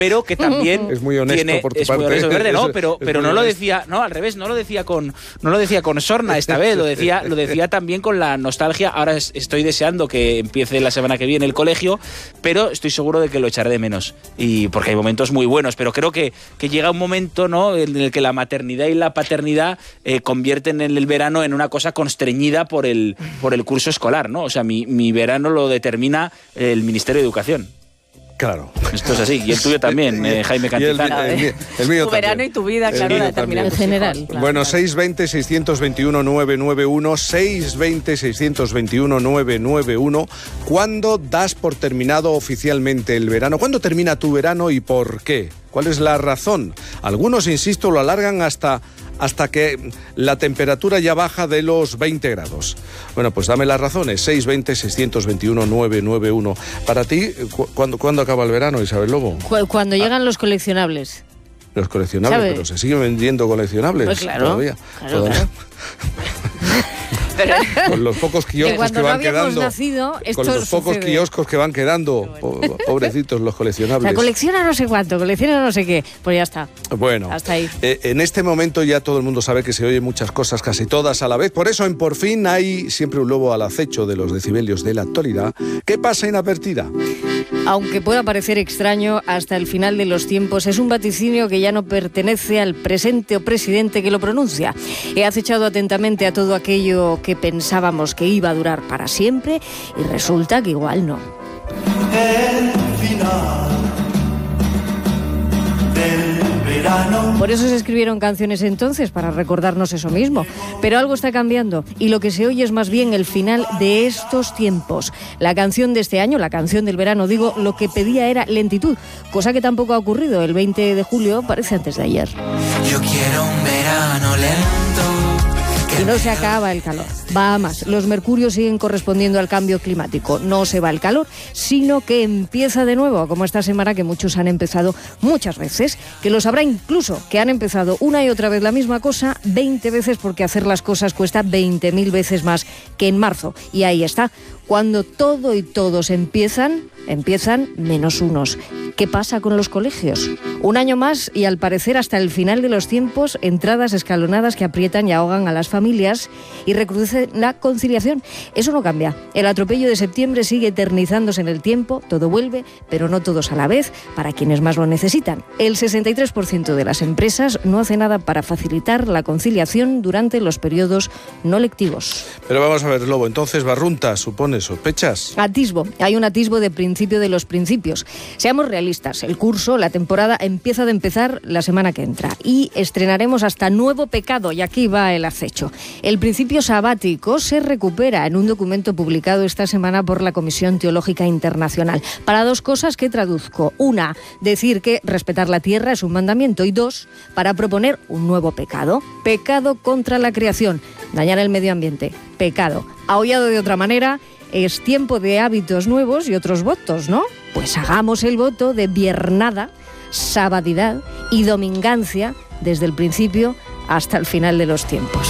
pero que también es muy honesto tiene, por tu es parte. muy honesto, ¿verdad? No, pero no lo honesto. decía, no, al revés, no lo decía con sorna esta vez, lo decía también con la nostalgia. Ahora estoy deseando que empiece la semana que viene el colegio, pero estoy seguro de que lo echaré de menos, y porque hay momentos muy buenos, pero creo que llega un momento, ¿no?, en el que la maternidad y la paternidad convierten el verano en una cosa constreñida por el curso escolar, ¿no? O sea, mi verano lo determina el Ministerio de Educación. Claro. Esto es así, y el tuyo también, Jaime Cantizano. El mío Tu también. verano y tu vida, claro, la determinan En general. claro. Bueno, 620-621-991, 620-621-991. ¿Cuándo das por terminado oficialmente el verano? ¿Cuándo termina tu verano y por qué? ¿Cuál es la razón? Algunos, insisto, lo alargan hasta que la temperatura ya baja de los 20 grados. Bueno, pues dame las razones. 620-621-991. Para ti, ¿cuándo acaba el verano, Isabel Lobo? Cuando llegan los coleccionables. Los coleccionables, ¿Sabe? pero se siguen vendiendo coleccionables Pues claro, todavía. claro. Con los pocos kioscos que van quedando. Con los pocos kioscos que van quedando. Pobrecitos los coleccionables. O sea, colecciona no sé cuánto, colecciona no sé qué. Pues ya está. Bueno, hasta ahí. En este momento ya todo el mundo sabe que se oyen muchas cosas, casi todas a la vez. Por eso en Por Fin hay siempre un lobo al acecho de los decibelios de la actualidad. ¿Qué pasa inadvertida? Aunque pueda parecer extraño, hasta el final de los tiempos es un vaticinio que ya no pertenece al presente o presidente que lo pronuncia. He acechado atentamente a todo aquello que pensábamos que iba a durar para siempre y resulta que igual no. El final del verano. Por eso se escribieron canciones entonces, para recordarnos eso mismo. Pero algo está cambiando y lo que se oye es más bien el final de estos tiempos. La canción de este año, la canción del verano, digo, lo que pedía era lentitud, cosa que tampoco ha ocurrido. El 20 de julio parece antes de ayer. Yo quiero un verano lento. Y no se acaba el calor, va a más. Los mercurios siguen correspondiendo al cambio climático. No se va el calor, sino que empieza de nuevo, como esta semana que muchos han empezado muchas veces, que los habrá incluso que han empezado una y otra vez la misma cosa 20 veces, porque hacer las cosas cuesta 20.000 veces más que en marzo. Y ahí está, cuando todo y todos empiezan menos unos. ¿Qué pasa con los colegios? Un año más y al parecer hasta el final de los tiempos, entradas escalonadas que aprietan y ahogan a las familias y recrudecen la conciliación. Eso no cambia. El atropello de septiembre sigue eternizándose en el tiempo, todo vuelve, pero no todos a la vez, para quienes más lo necesitan. El 63% de las empresas no hace nada para facilitar la conciliación durante los periodos no lectivos. Pero vamos a ver, Lobo, entonces barruntas, supones, sospechas. Atisbo, hay un atisbo de principio de los principios. Seamos realistas, el curso, la temporada empieza de empezar la semana que entra y estrenaremos hasta nuevo pecado, y aquí va el acecho. El principio sabático se recupera en un documento publicado esta semana por la Comisión Teológica Internacional para dos cosas que traduzco. Una, decir que respetar la tierra es un mandamiento, y dos, para proponer un nuevo pecado. Pecado contra la creación, dañar el medio ambiente, pecado. Aullado de otra manera, es tiempo de hábitos nuevos y otros votos, ¿no? Pues hagamos el voto de viernada, sabadidad y domingancia desde el principio hasta el final de los tiempos.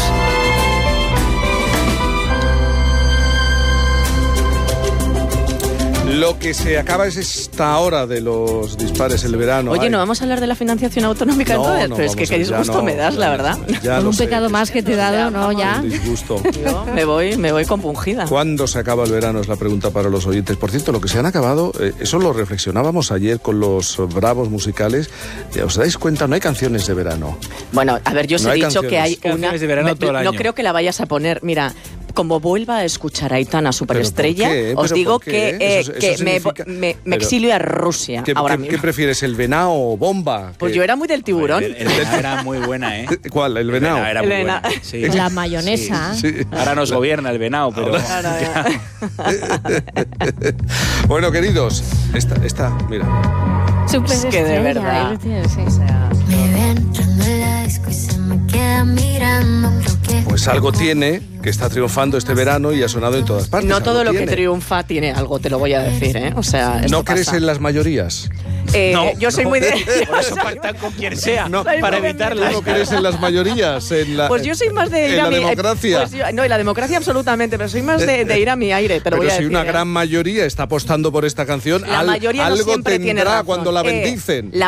Lo que se acaba es esta hora de los dispares, el verano. Oye, ¿no vamos a hablar de la financiación autonómica entonces? Pero es que qué disgusto me das, la verdad. Con un pecado más que te he dado, ¿no? Ya. Un disgusto. Yo me voy compungida. ¿Cuándo se acaba el verano? Es la pregunta para los oyentes. Por cierto, lo que se han acabado, eso lo reflexionábamos ayer con los bravos musicales. ¿Os dais cuenta? No hay canciones de verano. Bueno, a ver, yo os he dicho que hay una... Canciones de verano todo el año. No creo que la vayas a poner. Mira, como vuelva a escuchar a Aitana Superestrella, os digo que me exilio a Rusia ahora mismo. ¿Qué prefieres, el venao o bomba? Pues yo era muy del tiburón. El venao era muy buena, ¿eh? ¿Cuál? ¿El venao? Era muy buena. Sí. La mayonesa. Sí. Ahora nos gobierna el venao, pero... Bueno, queridos, esta, mira. Es que de verdad. Sí. O sea, Pues algo tiene, que está triunfando este verano y ha sonado en todas partes. no todo Algo lo que tiene. triunfa tiene algo, te lo voy a decir, ¿eh? O sea, esto ¿No crees pasa. en las mayorías? No, yo soy muy de... Por eso pactan con quien sea, No, para ¿Tú evitarlas. no crees en las mayorías? Pues yo soy más de ir en a la mi... democracia. Pues no, en la democracia absolutamente, pero soy más de ir a mi aire, te lo Pero voy a si decir. una gran mayoría está apostando por esta canción, La mayoría no algo siempre tiene tendrá razón. cuando la bendicen. La